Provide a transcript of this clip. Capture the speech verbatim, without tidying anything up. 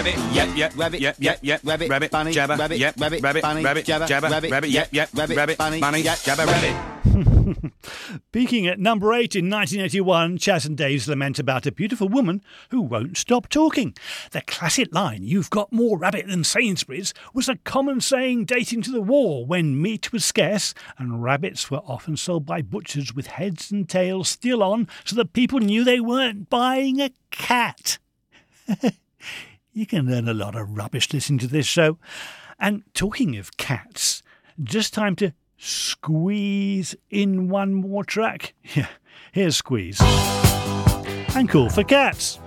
rabbit, yep, yep, rabbit, yep, yep, yep, rabbit, rabbit, bunny, jabber, rabbit, yep, rabbit, rabbit, bunny, rabbit, jabber, jabber, rabbit, rabbit, yep, yep, rabbit, rabbit, bunny, bunny, yep, jabber, rabbit. Peaking at number eight in nineteen eighty-one, Chas and Dave's lament about a beautiful woman who won't stop talking. The classic line, "You've got more rabbit than Sainsbury's," was a common saying dating to the war when meat was scarce and rabbits were often sold by butchers with heads and tails still on so that people knew they weren't buying a cat. You can learn a lot of rubbish listening to this show. And talking of cats, just time to squeeze in one more track. Yeah, here's Squeeze. And Cool for Cats.